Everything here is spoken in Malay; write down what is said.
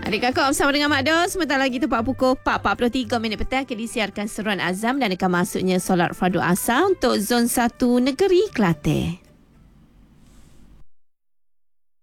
Adik kakak bersama dengan Mak Dos. Sebentar lagi tepat pukul 4.43 minit petang akan disiarkan seruan azam dan akan masuknya solat fardu asar untuk Zon 1 Negeri Kelantan.